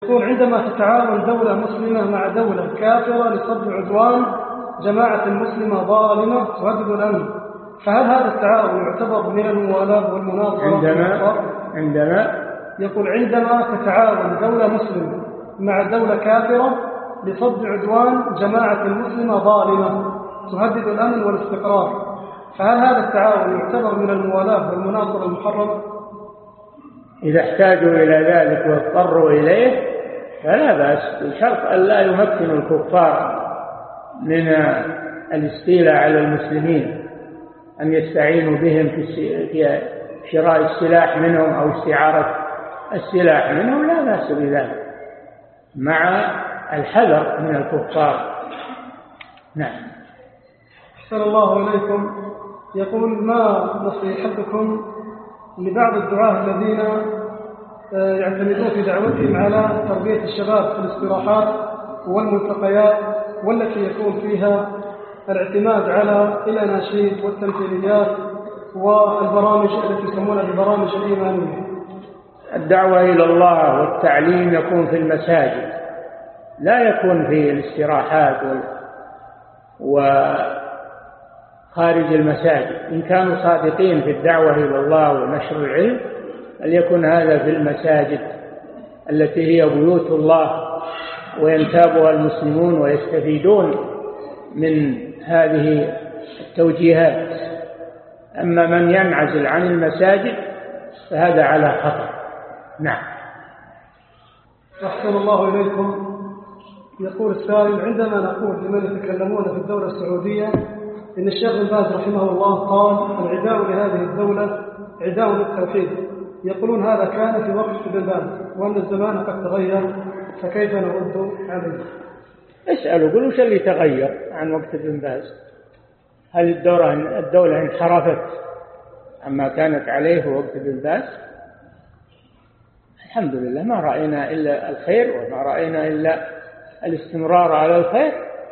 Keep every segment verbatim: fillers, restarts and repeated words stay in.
يقول عندما تتعاون دولة مسلمة مع دولة كافرة لصد عدوان جماعة مسلمة ظالمة تهدد الأمن، فهل هذا التعاون يعتبر من الموالاة والمناصرة؟ عندما عندما يقول عندما تتعاون دولة مسلمة مع دولة كافرة لصد عدوان جماعة مسلمة ظالمة تهدد الأمن والاستقرار، فهل هذا التعاون يعتبر من الموالاة والمناصرة المحرمة؟ إذا احتاجوا إلى ذلك واضطروا إليه فلا بأس، بشرط أن لا يمكنوا الكفار من الاستيلاء على المسلمين، أن يستعينوا بهم في شراء السلاح منهم أو استعارة السلاح منهم، لا بأس بذلك مع الحذر من الكفار. نعم. أحسن الله إليكم. يقول ما نصيحتكم لبعض الدعاة الذين يعتمدون في دعوتهم على تربية الشباب في الاستراحات والملتقيات والتي يكون فيها الاعتماد على الأناشيد والتمثيليات والبرامج التي يسمونها البرامج الإيمانية؟ الدعوة إلى الله والتعليم يكون في المساجد، لا يكون في الاستراحات وخارج المساجد. إن كانوا صادقين في الدعوة إلى الله ونشر العلم فليكن هذا في المساجد التي هي بيوت الله وينتابها المسلمون ويستفيدون من هذه التوجيهات. أما من ينعزل عن المساجد فهذا على خطر. نعم. أحسن الله إليكم. يقول السائل عندما نقول لمن يتكلمون في الدولة السعودية إن الشيخ بن باز رحمه الله قال العداء لهذه الدولة عداء للتوحيد، يقولون هذا كان في وقت ابن باز وأن الزمان قد تغير، فكيف نرد عليه؟ اسألوا قولوا وش اللي تغير عن وقت ابن باز؟ هل الدولة الدولة انحرفت عما كانت عليه في وقت ابن باز؟ الحمد لله ما رأينا إلا الخير وما رأينا إلا الاستمرار على الخير،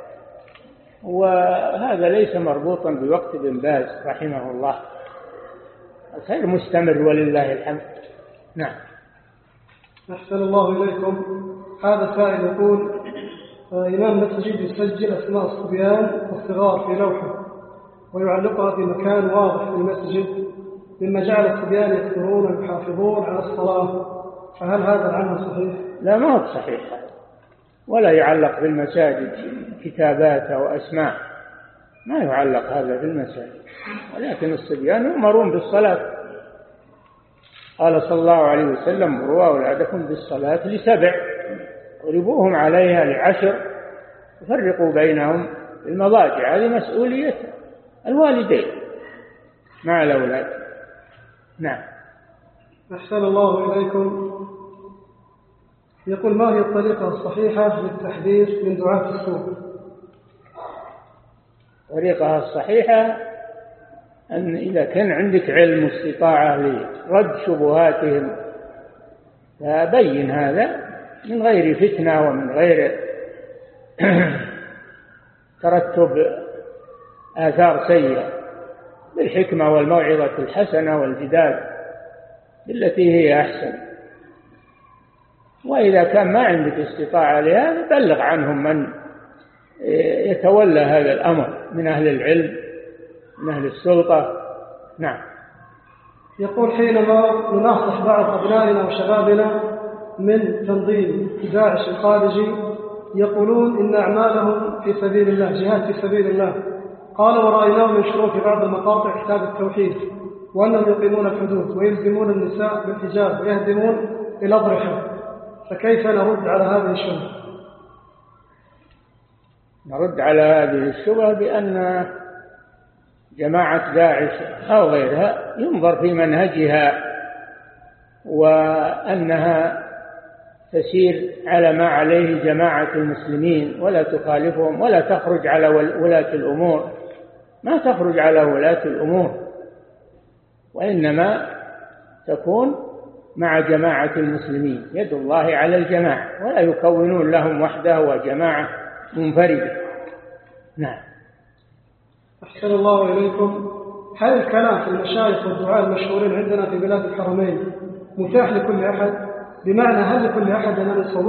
وهذا ليس مربوطا بوقت ابن باز رحمه الله، الخير مستمر ولله الحمد. نعم. أحسن الله إليكم. هذا سائل يقول إمام مسجد يسجل أسماء الصبيان والصغار في لوحة ويعلقها في مكان واضح في المسجد، مما جعل الصبيان يكثرون ويحافظون على الصلاة، فهل هذا العمل صحيح؟ لا ما هو صحيح، ولا يعلق في المساجد كتابات أو أسماء، ما يعلق هذا في المساجد، ولكن الصبيان يؤمرون بالصلاة. قال صلى الله عليه وسلم مروا أولادكم بالصلاة لسبع واضربوهم عليها لعشر وفرقوا بينهم بالمضاجع، هذه مسؤولية الوالدين مع الأولاد. نعم. أحسن الله إليكم. يقول ما هي الطريقة الصحيحة للتحذير من دعاة السوء؟ الطريقة الصحيحة أن إذا كان عندك علم واستطاعة لرد شبهاتهم فبين هذا من غير فتنة ومن غير ترتب آثار سيئة، بالحكمة والموعظة الحسنة والجدال بالتي هي أحسن. وإذا كان ما عندك استطاعة لهذا بلغ عنهم من يتولى هذا الأمر من أهل العلم من أهل السلطة. نعم. يقول حينما نناصح بعض أبنائنا وشبابنا من تنظيم داعش الخارجي يقولون إن أعمالهم في سبيل الله جهاد في سبيل الله، قال ورأيناهم ينشرون في بعض المقاطع كتاب التوحيد وأنهم يقيمون الحدود ويلزمون النساء بالحجاب ويهدمون الأضرحة، فكيف نرد على هذه الشبهة؟ نرد على هذه الشبهة بأن جماعة داعش أو غيرها ينظر في منهجها وأنها تسير على ما عليه جماعة المسلمين ولا تخالفهم ولا تخرج على ولاة الأمور، ما تخرج على ولاة الأمور، وإنما تكون مع جماعة المسلمين، يد الله على الجماعة، ولا يكونون لهم وحده وجماعة منفردة. نعم. أحسن الله إليكم. هل الكلام في المشايخ والدعاء المشهورين عندنا في بلاد الحرمين متاح لكل أحد؟ بمعنى هل لكل أحد أن يصوم